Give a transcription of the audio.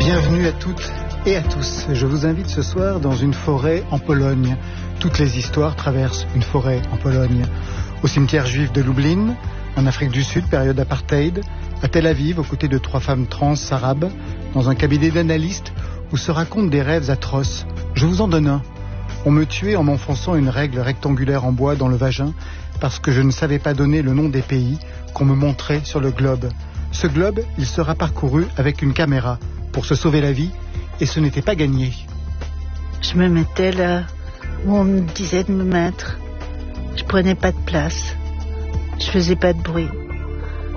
Bienvenue à toutes et à tous. Je vous invite ce soir dans une forêt en Pologne. Toutes les histoires traversent une forêt en Pologne. Au cimetière juif de Lublin, en Afrique du Sud, période apartheid, à Tel Aviv, aux côtés de 3 femmes trans arabes, dans un cabinet d'analystes où se racontent des rêves atroces. Je vous en donne un. On me tuait en m'enfonçant une règle rectangulaire en bois dans le vagin parce que je ne savais pas donner le nom des pays qu'on me montrait sur le globe. Ce globe, il sera parcouru avec une caméra pour se sauver la vie, et ce n'était pas gagné. Je me mettais là où on me disait de me mettre. Je prenais pas de place. Je faisais pas de bruit.